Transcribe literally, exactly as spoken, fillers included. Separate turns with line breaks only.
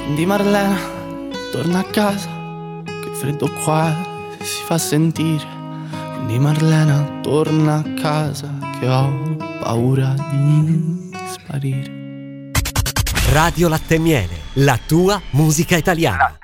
Quindi Marlena, torna a casa, che il freddo qua si fa sentire. Quindi Marlena, torna a casa, che ho paura di sparire.
Radio Latte e Miele, la tua musica italiana.